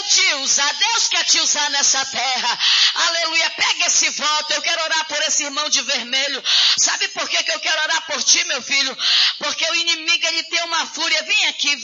te usar, Deus quer te usar nessa terra. Aleluia, pega esse voto. Eu quero orar por esse irmão de vermelho. Sabe por que eu quero orar por ti, meu filho? Porque o inimigo, ele tem uma fúria. Vem aqui.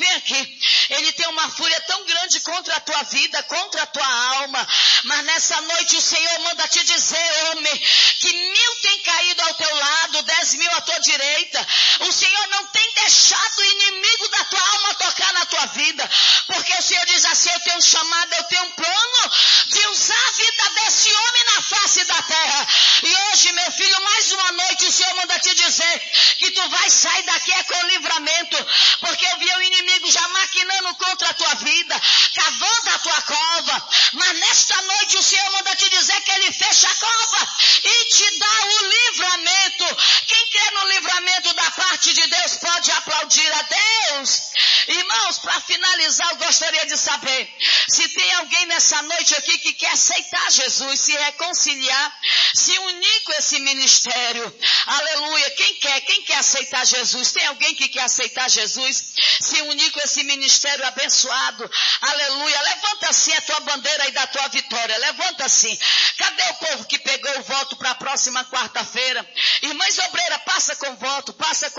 Ele tem uma fúria tão grande contra a tua vida, contra a tua alma. Mas nessa noite o Senhor manda te dizer, homem, que 1000 tem caído ao teu lado, 10.000 à tua direita. O Senhor não tem deixado o inimigo da tua alma tocar na tua vida. Porque o Senhor diz assim, eu tenho um chamado, eu tenho um plano de usar a vida desse homem na face da terra. E hoje, meu filho, mais uma noite o Senhor manda te dizer que tu vai sair daqui com livramento. Porque eu vi o inimigo já maquinando contra a tua vida, cavando a tua cova. Mas nesta noite o Senhor manda te dizer que ele fecha a cova e te dá o livramento. Quem crê no livramento da parte de Deus pode aplaudir a Deus. Irmãos, para finalizar, eu gostaria de saber se tem alguém nessa noite aqui que quer aceitar Jesus, se reconciliar, se unir com esse ministério. Aleluia. Quem quer aceitar Jesus? Tem alguém que quer aceitar Jesus, se unir com esse ministério abençoado? Aleluia. Levanta assim a tua bandeira aí da tua vitória. Levanta assim. Cadê o povo que pegou o voto para a próxima quarta-feira? Irmãs obreiras, passa com voto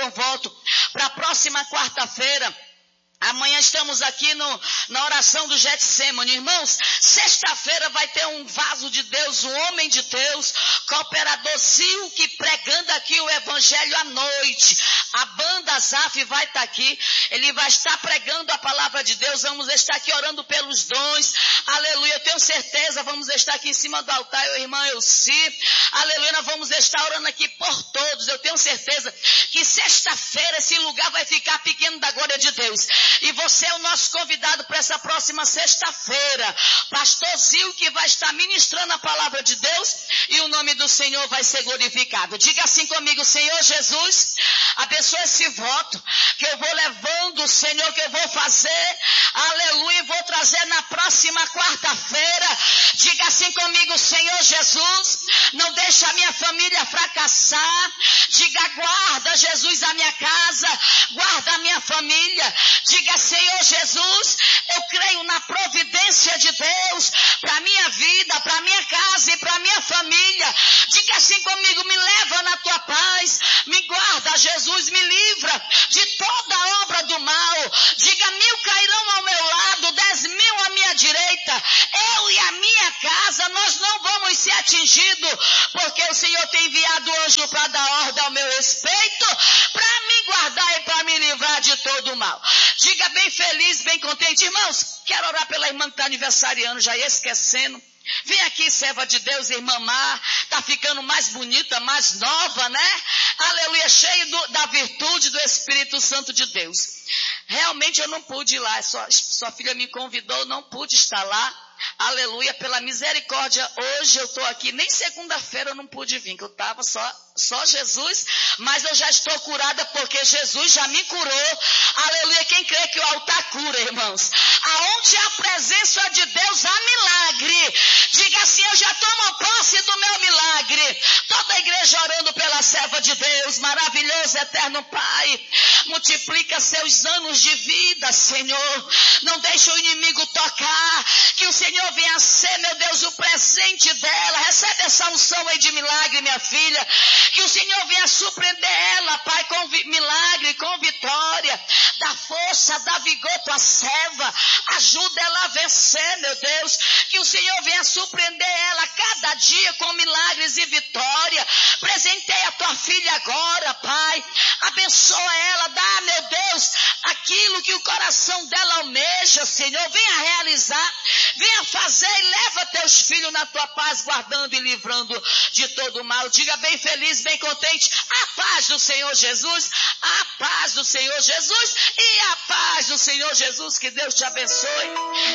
para a próxima quarta-feira. Amanhã estamos aqui na oração do Getsemane. Irmãos, sexta-feira vai ter um vaso de Deus, um homem de Deus, cooperador Silke, pregando aqui o evangelho à noite. A banda Zaf vai estar aqui, ele vai estar pregando a palavra de Deus. Vamos estar aqui orando pelos dons. Aleluia, eu tenho certeza, vamos estar aqui em cima do altar, eu, irmã Elci. Aleluia, nós vamos estar orando aqui por todos. Eu tenho certeza que sexta-feira esse lugar vai ficar pequeno da glória de Deus. E você é o nosso convidado para essa próxima sexta-feira. Pastor Silke vai estar ministrando a palavra de Deus e o nome do Senhor vai ser glorificado. Diga assim comigo, Senhor Jesus, abençoa esse voto que eu vou levando, Senhor, que eu vou fazer. Aleluia, e vou trazer na próxima quarta-feira. Diga assim comigo, Senhor Jesus, não deixa a minha família fracassar. Diga, guarda, Jesus, a minha casa, guarda a minha família. Diga, Senhor Jesus, eu creio na providência de Deus para minha vida, para minha casa e para minha família. Diga assim comigo, me leva na tua paz, me guarda, Jesus, me livra de toda obra do mal. Diga, 1000 cairão ao meu lado, 10.000 à minha direita. Eu e a minha casa, nós não vamos ser atingidos, porque o Senhor tem enviado o anjo para dar ordem ao meu respeito, para me guardar e para me livrar de todo o mal. Diga, bem feliz, bem contente. Irmãos, quero orar pela irmã que está aniversariando, já ia esquecendo. Vem aqui, serva de Deus, irmã Mar, está ficando mais bonita, mais nova, né? Aleluia, cheia da virtude do Espírito Santo de Deus. Realmente eu não pude ir lá, sua filha me convidou, não pude estar lá. Aleluia, pela misericórdia, hoje eu estou aqui, nem segunda-feira eu não pude vir, que eu estava só Jesus, mas eu já estou curada porque Jesus já me curou. Aleluia, quem crê que o altar cura, irmãos? Aonde há a presença de Deus, há milagre. Diga assim, eu já tomo posse do meu milagre. Toda a igreja orando pela serva de Deus, maravilhoso, eterno Pai, multiplica seus anos de vida, Senhor. Não deixa o inimigo tocar, que o Senhor venha ser, meu Deus, o presente dela. Recebe essa unção aí de milagre, minha filha. Que o Senhor venha surpreender ela, Pai, com milagre, com vitória. Dá força, dá vigor tua serva. Ajuda ela a vencer, meu Deus. Que o Senhor venha surpreender ela cada dia com milagres e vitória. Presenteia a tua filha agora, Pai. Abençoa ela, dá, meu Deus, aquilo que o coração dela almeja, Senhor. Venha realizar, venha fazer e leva teus filhos na tua paz, guardando e livrando de todo o mal. Diga, bem feliz, bem contente, a paz do Senhor Jesus, a paz do Senhor Jesus e a paz do Senhor Jesus. Que Deus te abençoe.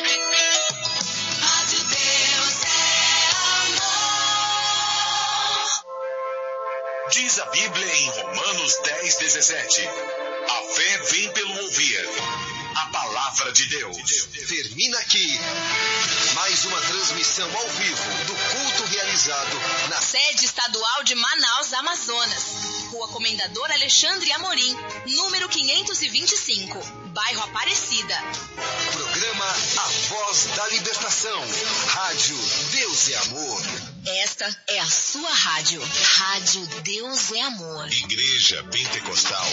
Mas Deus é amor. Diz a Bíblia em Romanos 10:17. A fé vem pelo ouvir a palavra de Deus. Termina aqui mais uma transmissão ao vivo do culto realizado na sede estadual de Manaus, Amazonas. Rua Comendador Alexandre Amorim, número 525, bairro Aparecida. Programa A Voz da libertação. Rádio Deus é Amor. Esta é a sua rádio. Rádio Deus é Amor. Igreja Pentecostal